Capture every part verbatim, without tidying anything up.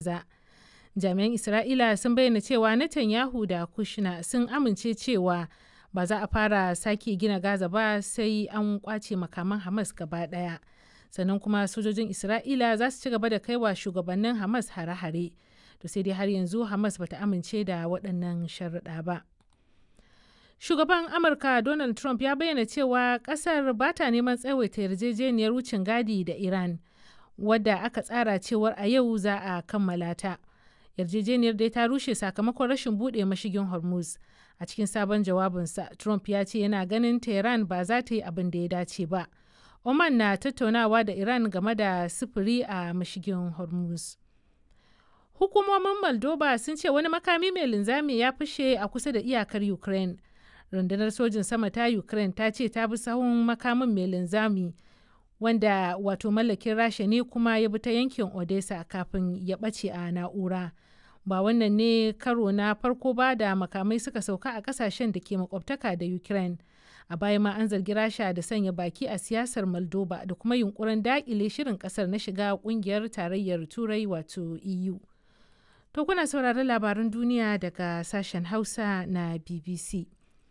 Gaza. Jami'an Isra'ila sun bayyana cewa Netanyahu da Kushner sun amince cewa ba za a fara sake gina Gaza ba sai an kwace makaman Hamas gaba ɗaya. Sannan kuma sojojin Isra'ila za su ci gaba da kaiwa shugabannin Hamas hare-hare. To sai dai har yanzu Hamas bata amince da waɗannan sharuɗa ba. Shugaban Amurka Donald Trump ya bayyana cewa ƙasar ba ta neman tsawaita yarjejeniyar wucin gadi da Iran, wadda aka tsara cewar a yau za a kammala ta. Yarjejeniyar dai ta rushe sakamakon rashin buɗe mashigin Hormuz. A cikin sabon jawabinsa, Trump ya ce yana ganin Tehran ba za ta yi abin da ya dace ba. Oman na tattaunawa da Iran game da sufuri a mashigin Hormuz. Hukumomin Moldova sun ce wani makami mai linzami ya fashe a kusa da iyakar Ukraine. Rundunar sojin sama ta Ukraine ta ce ta bi sahun makamin mai linzami wanda wato mallakin Rasha ne kuma ya bi ta yankin Odessa kafin ya ɓace a na'ura. Ba wannan ne karo na farko ba da makamai suka sauka a kasashen da ke makwabtaka da Ukraine. A baya ma an zargi Rasha da sanya baki a siyasar Moldova da kuma yunkurin daƙile shirin ƙasar na shiga ƙungiyar tarayyar Turai wato E U. To kuna sauraron labaran duniya daga sashen Hausa na B B C.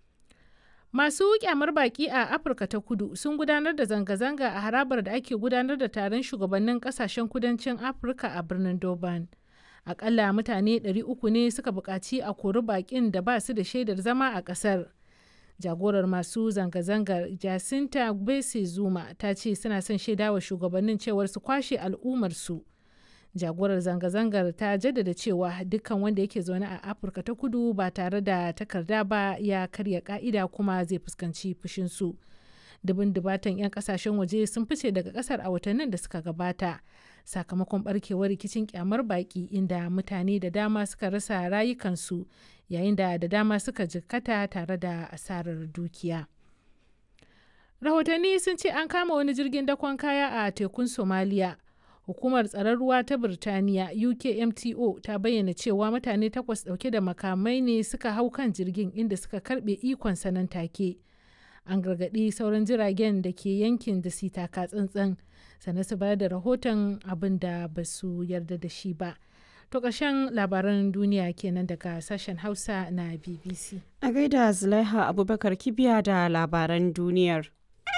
Masu kyamar baki a Afirka ta Kudu sun gudanar da zanga-zanga a harabar da ake gudanar da taron shugabannin kasashen kudancin Afirka a birnin Durban. Akalla mutane ɗari uku ne suka buƙaci a kori bakin da ba su da shaidar zama a ƙasar. Jagorar masu zanga-zangar Jacinta Gbese Zuma ta ce suna son shaidawa shugabannin cewar su kwashe al'ummarsu. Jagorar zanga-zangar ta jaddada cewa dukkan wanda yake zaune a Afirka ta Kudu ba tare da takarda ba ya karya ka'ida kuma zai fuskanci fushinsu. Dubin dubatan 'yan kasashen waje sun fice daga kasar a watannin da suka gabata sakamakon barkewar rikicin kyamar baki inda mutane da dama suka rasa rayukansu yayin da da dama suka jikkata tare da asarar dukiya. Rahotanni sun ce an kama wani jirgin dakon kaya a tekun Somalia. Hukumar tsaron ruwa ta Birtaniya U K M T O ta bayyana cewa mutane takwas dauke da makamai ne suka hau kan jirgin inda suka karbe ikon sanan take. An gargaɗi sauran jiragen da ke yankin da su taka tsantsan sannan su bayar da rahoton abin da ba su yarda da shi ba. To ƙarshen labaran duniya kenan daga sashen Hausa na B B C. A gaida Zulaiha Abubakar Kibiya da labaran duniyar.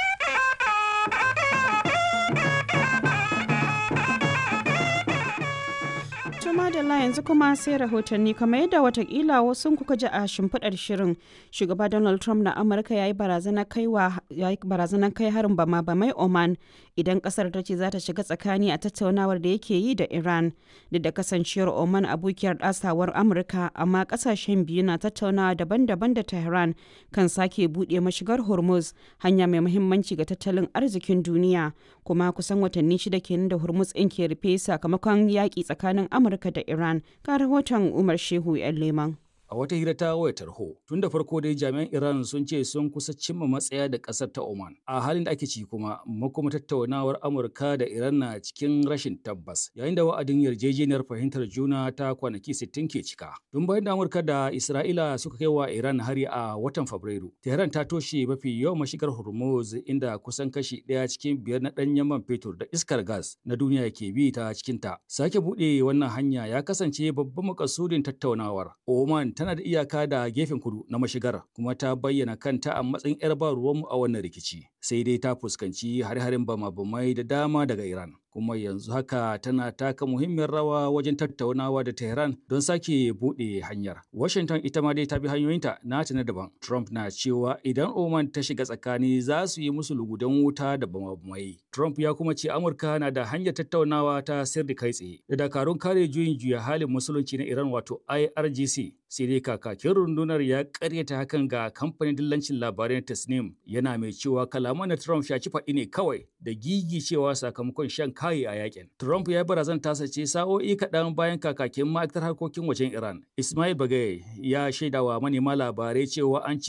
Madalla yanzu kuma sai rahotanni kamar yadda watakila wasu kuka ji a shimfiɗar shirin shugaba Donald Trump na Amurka ya yi barazanar kai harin bama bamai Oman idan kasar ta ce za ta shiga tsakani a tattaunawar da yake yi da Iran duk da kasancewar Oman abokiyar ɗasawar Amurka amma kasashen biyu na tattaunawa daban-daban da Tehran kan sake buɗe mashigar Hormuz hanya mai muhimmanci ga tattalin arzikin duniya kuma kusan watanni shida kenan da Hormuz ɗin ke rufe sakamakon yaƙi tsakanin Amurka da Iran. Ga rahoton Umar Shehu 'yan Leman. A wata hira ta wayar tarho, tun da farko dai jami'an Iran sun ce sun kusa cimma matsaya da ƙasar ta Oman. A halin da ake ci kuma, makoma tattaunawar Amurka da Iran na cikin rashin tabbas, yayin da wa'adin yarjejeniyar fahimtar juna ta kwanaki sittin ke cika. Tun bayan da Amurka da Isra'ila suka kai wa Iran hari a watan Fabrairu, Tehran ta toshe mafi yawan mashigar Hormuz inda kusan kashi ɗaya cikin biyar na ɗanyen man fetur da iskar gas na duniya ke bi ta cikinta. Sake buɗe wannan hanya ya kasance babban makasudin tattaunawar. Oman tana da iyaka da gefen kudu na mashigar kuma ta bayyana kanta a matsayin 'yar ba ruwanmu a wannan rikici sai dai ta fuskanci hare-haren bama-bamai da dama daga Iran kuma yanzu haka tana taka muhimmiyar rawa wajen tattaunawa da Tehran don sake buɗe hanyar. Washington ita ma dai ta bi hanyoyinta nata na daban. Trump na cewa idan Oman ta shiga tsakani za su yi musu lugudan wuta da bama-bamai. Trump ya kuma ce Amurka na da hanyar tattaunawa ta sirri kai tsaye da dakarun kare juyin juya halin musulunci na Iran wato I R G C. Sai dai kakakin rundunar ya karyata hakan ga kamfanin dillancin labarai na Tasnim yana mai cewa kalaman na Trump shaci faɗi ne kawai da gigi cewa sakamakon shan kayi a yakin. Trump ya barazan tasa ce sa'o'i kaɗan bayan kakakin ma'aikatar harkokin wajen Iran Ismail Bagay ya shaidawa manema labarai cewa an